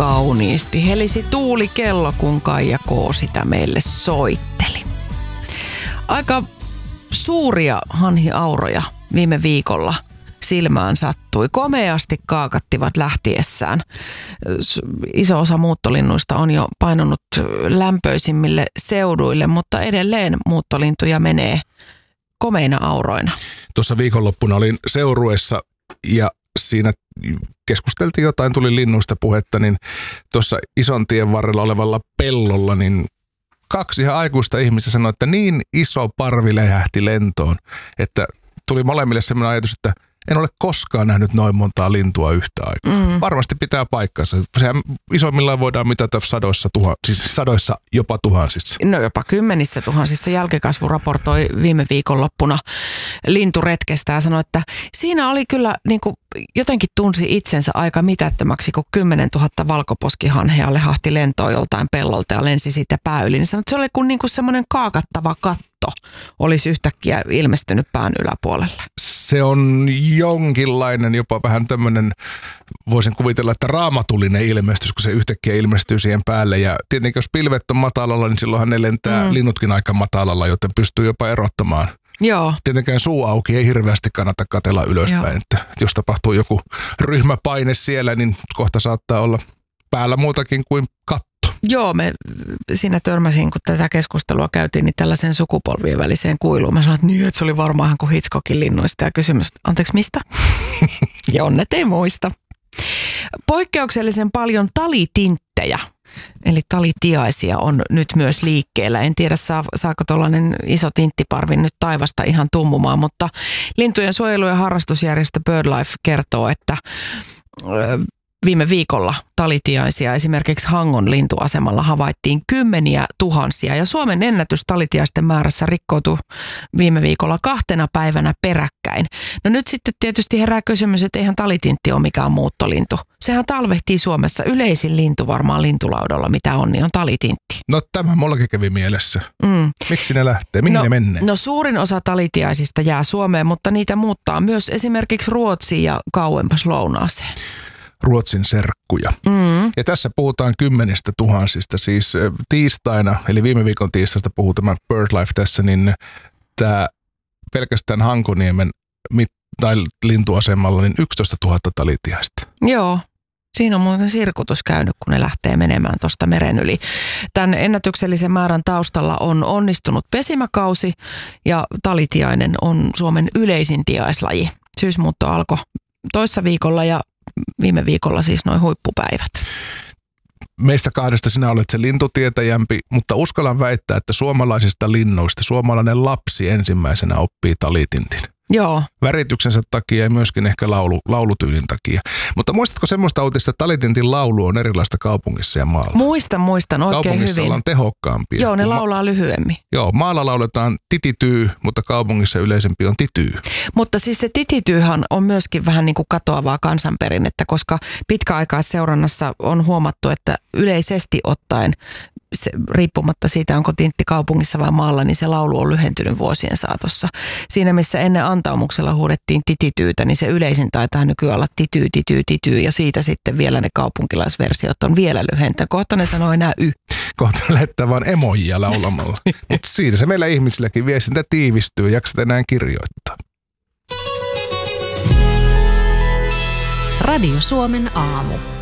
kauniisti helisi tuulikello, kun Kaija K. sitä meille soitteli. Aika suuria hanhiauroja viime viikolla silmään sattui. Komeasti kaakattivat lähtiessään. Iso osa muuttolinnuista on jo painunut lämpöisimmille seuduille, mutta edelleen muuttolintuja menee komeina auroina. Tuossa viikonloppuna olin seurueessa ja siinä keskusteltiin jotain, tuli linnuista puhetta, niin tuossa ison tien varrella olevalla pellolla, niin 2 ihan aikuista ihmistä sanoi, että niin iso parvi lejähti lentoon, että tuli molemmille sellainen ajatus, että en ole koskaan nähnyt noin montaa lintua yhtä aikaa. Varmasti pitää paikkansa. Sehän isommillaan voidaan mitata sadoissa jopa tuhansissa. No jopa 10 000. Jälkikasvu raportoi viime viikonloppuna linturetkestä ja sanoi, että siinä oli kyllä niin kuin, jotenkin tunsi itsensä aika mitättömäksi, kun 10 000 valkoposkihanhea lehahti lentoon joltain pellolta ja lensi siitä pää yli. Niin sanoi, että se oli kuin niinku semmoinen kaakattava katto olisi yhtäkkiä ilmestynyt pään yläpuolelle. Se on jonkinlainen, jopa vähän tämmöinen, voisin kuvitella, että raamatullinen ilmestys, kun se yhtäkkiä ilmestyy siihen päälle. Ja tietenkin jos pilvet on matalalla, niin silloinhan ne lentää linnutkin aika matalalla, joten pystyy jopa erottamaan. Joo. Tietenkään suu auki ei hirveästi kannata katsella ylöspäin, että jos tapahtuu joku ryhmäpaine siellä, niin kohta saattaa olla päällä muutakin kuin katto. Joo, me siinä törmäsin, kun tätä keskustelua käytiin, niin tällaisen sukupolvien väliseen kuiluun. Mä sanoin, että niin, että se oli varmaan kuin Hitchcockin linnuista ja kysymys, anteeksi mistä? Ja onnet ei muista. Poikkeuksellisen paljon talitinttejä, eli talitiaisia on nyt myös liikkeellä. En tiedä, saako tuollainen iso tinttiparvi nyt taivasta ihan tummumaan, mutta lintujen suojelu- ja harrastusjärjestö BirdLife kertoo, että viime viikolla talitiaisia esimerkiksi Hangon lintuasemalla havaittiin 10 000 ja Suomen ennätys talitiaisten määrässä rikkoutui viime viikolla 2 päivänä peräkkäin. No nyt sitten tietysti herää kysymys, että eihän talitintti ole mikään muuttolintu. Sehän talvehtii Suomessa, yleisin lintu varmaan lintulaudalla, mitä on, niin on talitintti. No tämä mullakin kävi mielessä. Miksi ne lähtee? Mihin ne menee? No suurin osa talitiaisista jää Suomeen, mutta niitä muuttaa myös esimerkiksi Ruotsiin ja kauempas lounaaseen. Ruotsin serkkuja. Ja tässä puhutaan 10 000. Siis tiistaina, eli viime viikon tiistaista puhuu tämä BirdLife tässä, niin tämä pelkästään Hankoniemen tai lintuasemalla niin 11 000 talitiaista. Joo. Siinä on muuten sirkutus käynyt, kun ne lähtee menemään tuosta meren yli. Tämän ennätyksellisen määrän taustalla on onnistunut pesimäkausi ja talitiainen on Suomen yleisin tiaislaji. Syysmuutto alkoi toissa viikolla ja viime viikolla siis noin huippupäivät. Meistä 2 sinä olet se lintutietäjämpi, mutta uskallan väittää, että suomalaisista linnuista suomalainen lapsi ensimmäisenä oppii talitintin. Joo. Värityksensä takia ja myöskin ehkä laulutyylin takia. Mutta muistatko semmoista uutista, että talitintin laulu on erilaista kaupungissa ja maalla? Muistan oikein kaupungissa hyvin. Ollaan tehokkaampia. Joo, ne laulaa lyhyemmin. Joo, maalla lauletaan titityy, mutta kaupungissa yleisempi on tityy. Mutta siis se titityyhän on myöskin vähän niin kuin katoavaa kansanperinnettä, koska pitkäaikaisseurannassa on huomattu, että yleisesti ottaen, riippumatta siitä, onko tintti kaupungissa vai maalla, niin se laulu on lyhentynyt vuosien saatossa. Siinä, missä ennen antaumuksella huudettiin titityytä, niin se yleisin taitaa nykyään olla tityy, tityy, tityy, ja siitä sitten vielä ne kaupunkilaisversiot on vielä lyhentänyt. Kohta ne sanoo enää y. Kohta lähettää vaan emojia laulamalla. Mutta siitä se meillä ihmisilläkin viestintä tiivistyy, jaksat enää kirjoittaa. Radio Suomen aamu.